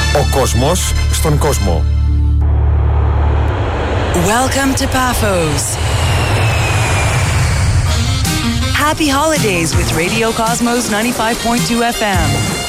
Ο κόσμος στον κόσμο. Welcome to Paphos. Happy holidays with Radio Cosmos 95.2 FM.